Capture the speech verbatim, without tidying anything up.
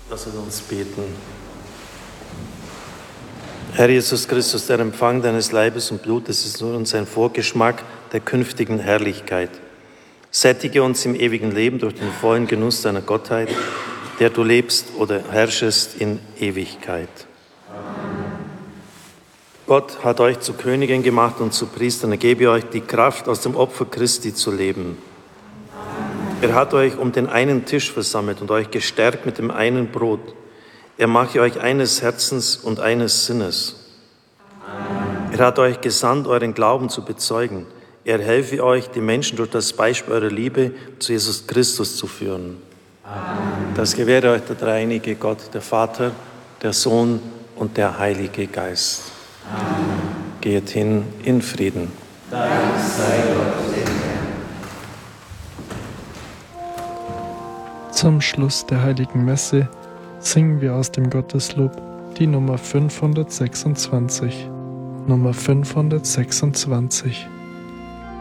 Lasset uns beten. Herr Jesus Christus, der Empfang deines Leibes und Blutes ist uns ein Vorgeschmack der künftigen Herrlichkeit. Sättige uns im ewigen Leben durch den vollen Genuss deiner Gottheit, der du lebst oder herrschest in Ewigkeit. Amen. Gott hat euch zu Königen gemacht und zu Priestern. Er gebe euch die Kraft, aus dem Opfer Christi zu leben. Amen. Er hat euch um den einen Tisch versammelt und euch gestärkt mit dem einen Brot. Er mache euch eines Herzens und eines Sinnes. Amen. Er hat euch gesandt, euren Glauben zu bezeugen. Er helfe euch, die Menschen durch das Beispiel eurer Liebe zu Jesus Christus zu führen. Amen. Das gewähre euch der dreieinige Gott, der Vater, der Sohn und der Heilige Geist. Amen. Geht hin in Frieden. Dank sei Gott, dem Herrn. Zum Schluss der Heiligen Messe singen wir aus dem Gotteslob die Nummer fünfhundertsechsundzwanzig. Nummer fünfhundertsechsundzwanzig.